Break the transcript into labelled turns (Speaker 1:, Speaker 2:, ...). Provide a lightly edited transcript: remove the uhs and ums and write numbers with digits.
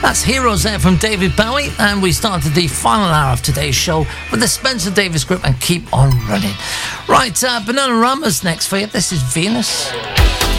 Speaker 1: That's Heroes there from David Bowie, and we started the final hour of today's show with the Spencer Davis Group and Keep On Running. Right, Bananarama's next for you. This is Venus.